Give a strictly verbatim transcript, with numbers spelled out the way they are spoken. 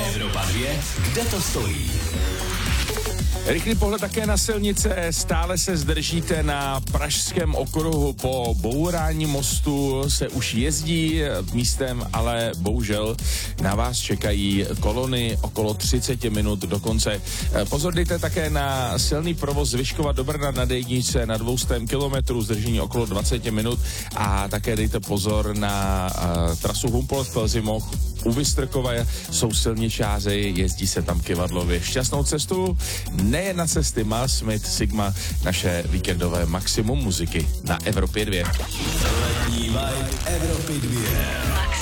Evropa dvě, kde to stojí? Rychlý pohled také na silnice, stále se zdržíte na Pražském okruhu, po bourání mostu se už jezdí místem, ale bohužel na vás čekají kolony okolo třicet minut do konce. Pozor, dejte také na silný provoz z Vyškova do Brna na dé jedničce na dvě stě kilometrů, zdržení okolo dvacet minut a také dejte pozor na uh, trasu Humpoldt-Pelzimoch. U Vystrkova jsou silničáři, jezdí se tam kyvadlově. Šťastnou cestu, nejen na cesty má Smith Sigma, naše víkendové maximum muziky na Evropě dvě. Letní vibe Evropy dvě.